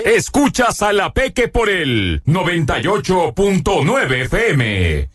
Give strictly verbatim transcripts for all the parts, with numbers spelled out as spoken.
Escuchas a La Peque por el noventa y ocho punto nueve F M.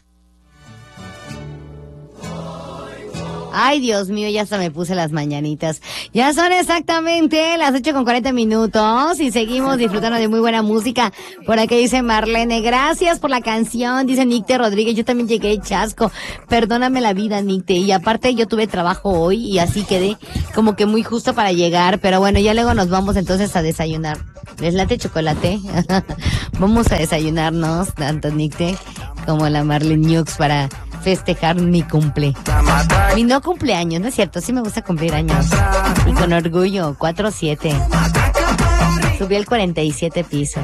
Ay, Dios mío, ya hasta me puse las mañanitas. Ya son exactamente las ocho con cuarenta minutos y seguimos disfrutando de muy buena música. Por aquí dice Marlene, gracias por la canción, dice Nicte Rodríguez, yo también llegué chasco. Perdóname la vida, Nicte. Y aparte yo tuve trabajo hoy y así quedé como que muy justo para llegar. Pero bueno, ya luego nos vamos entonces a desayunar. ¿Les late chocolate? Vamos a desayunarnos, tanto Nicte como la Marlene Nux, para festejar mi cumple. Mi no cumpleaños, ¿no es cierto? Sí me gusta cumplir años. Y con orgullo, cuatro siete. Subí al cuarenta y siete piso.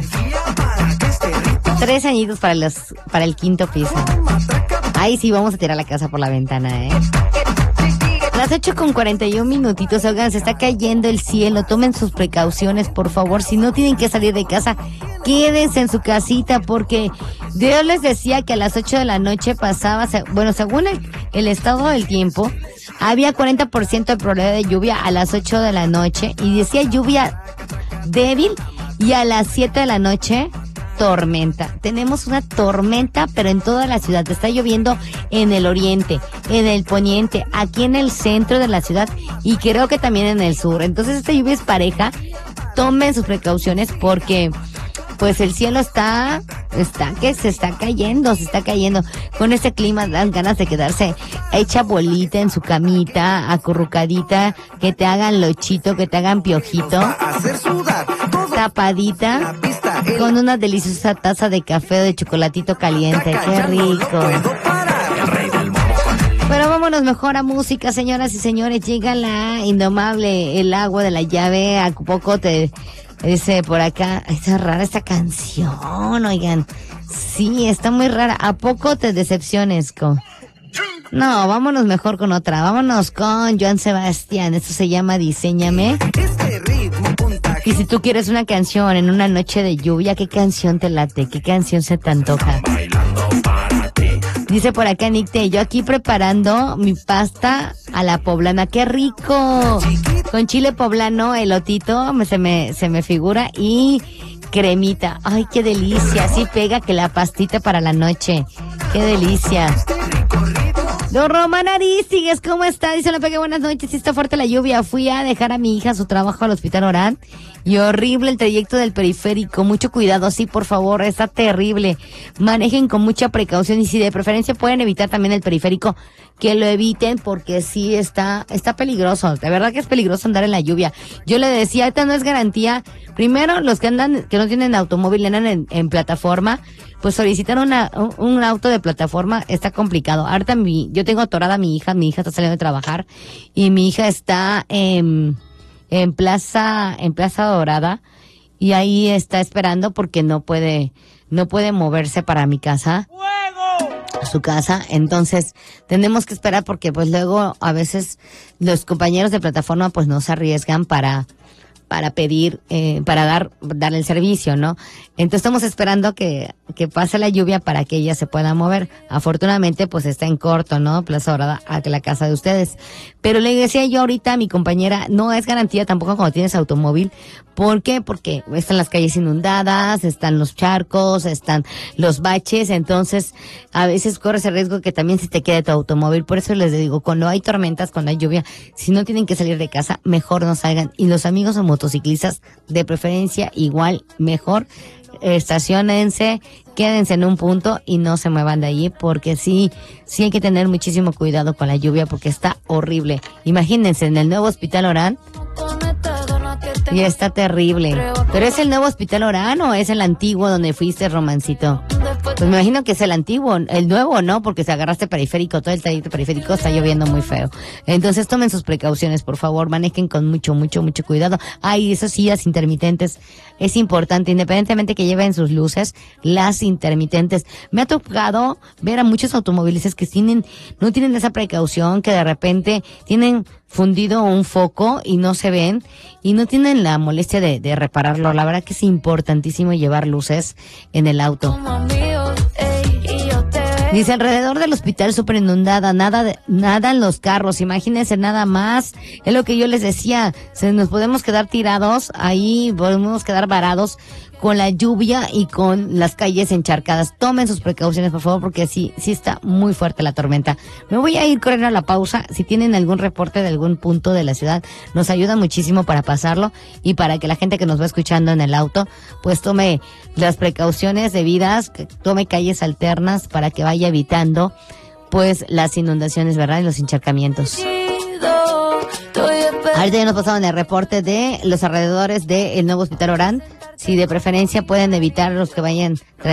Tres añitos para los, para el quinto piso. Ahí sí vamos a tirar la casa por la ventana, ¿eh? Las ocho con cuarenta y un minutitos, oigan, se está cayendo el cielo, tomen sus precauciones, por favor, si no tienen que salir de casa, quédense en su casita, porque Dios les decía que a las ocho de la noche pasaba, bueno, según el, el estado del tiempo, había cuarenta por ciento de probabilidad de lluvia a las ocho de la noche, y decía lluvia débil, y a las siete de la noche, tormenta. Tenemos una tormenta, pero en toda la ciudad. Está lloviendo en el oriente, en el poniente, aquí en el centro de la ciudad y creo que también en el sur. Entonces esta lluvia es pareja. Tomen sus precauciones porque pues el cielo está, está que se está cayendo, se está cayendo. Con este clima dan ganas de quedarse hecha bolita en su camita, acurrucadita, que te hagan lochito, que te hagan piojito, tapadita, con una deliciosa taza de café o de chocolatito caliente. ¡Qué rico! Pero vámonos mejor a música, señoras y señores. Llega la indomable, el agua de la llave. A poco te dice por acá, está rara esta canción, oigan. Sí, está muy rara. ¿A poco te decepciones con? No, vámonos mejor con otra. Vámonos con Joan Sebastián. Esto se llama Diséñame. Y si tú quieres una canción en una noche de lluvia, ¿qué canción te late? ¿Qué canción se te antoja? Dice por acá Nicte, yo aquí preparando mi pasta a la poblana. ¡Qué rico! Con chile poblano, elotito, me, se me se me figura, y cremita. ¡Ay, qué delicia! Así pega que la pastita para la noche. ¡Qué delicia! Don Román Arístiguez, ¿cómo está? Dice la Peque, buenas noches. Sí está fuerte la lluvia. Fui a dejar a mi hija a su trabajo al Hospital Orán y horrible el trayecto del periférico. Mucho cuidado, sí, por favor, está terrible. Manejen con mucha precaución y si de preferencia pueden evitar también el periférico, que lo eviten porque sí está, está peligroso. De verdad que es peligroso andar en la lluvia. Yo le decía, esta no es garantía. Primero, los que andan, que no tienen automóvil, andan en, en plataforma, pues solicitar una, un, un auto de plataforma está complicado. Ahorita mi, yo tengo atorada a mi hija, mi hija está saliendo de trabajar y mi hija está en, en Plaza, en Plaza Dorada y ahí está esperando porque no puede, no puede moverse para mi casa. Su casa, entonces tenemos que esperar porque pues luego a veces los compañeros de plataforma pues no se arriesgan para para pedir, eh, para dar, dar el servicio, ¿no? Entonces estamos esperando que, que pase la lluvia para que ella se pueda mover. Afortunadamente, pues está en corto, ¿no? Plaza Dorada a la casa de ustedes. Pero le decía yo ahorita a mi compañera, no es garantía tampoco cuando tienes automóvil. ¿Por qué? Porque están las calles inundadas, están los charcos, están los baches, entonces a veces corres el riesgo que también se te quede tu automóvil. Por eso les digo, cuando hay tormentas, cuando hay lluvia, si no tienen que salir de casa, mejor no salgan. Y los amigos o motociclistas, de preferencia, igual, mejor, estaciónense, quédense en un punto y no se muevan de allí, porque sí, sí hay que tener muchísimo cuidado con la lluvia porque está horrible. Imagínense, en el nuevo Hospital Orán, y está terrible. ¿Pero es el nuevo Hospital Orán o es el antiguo donde fuiste, Romancito? Pues me imagino que es el antiguo, el nuevo, ¿no? Porque si agarraste periférico, todo el trayecto periférico está lloviendo muy feo. Entonces tomen sus precauciones, por favor, manejen con mucho, mucho, mucho cuidado. Ay, esos sí, las intermitentes, es importante, independientemente que lleven sus luces, las intermitentes. Me ha tocado ver a muchos automovilistas que tienen, no tienen esa precaución, que de repente tienen fundido un foco y no se ven y no tienen la molestia de, de repararlo. La verdad que es importantísimo llevar luces en el auto. Dice, alrededor del hospital súper inundada, nada de, nada en los carros, imagínense nada más. Es lo que yo les decía, se nos podemos quedar tirados ahí, podemos quedar varados con la lluvia y con las calles encharcadas. Tomen sus precauciones, por favor, porque sí, sí está muy fuerte la tormenta. Me voy a ir corriendo a la pausa. Si tienen algún reporte de algún punto de la ciudad, nos ayuda muchísimo para pasarlo y para que la gente que nos va escuchando en el auto, pues tome las precauciones debidas, que tome calles alternas para que vaya evitando, pues, las inundaciones, ¿verdad? Y los encharcamientos. Ahorita ya nos pasaron el reporte de los alrededores del nuevo Hospital Orán. Si de preferencia pueden evitar los que vayan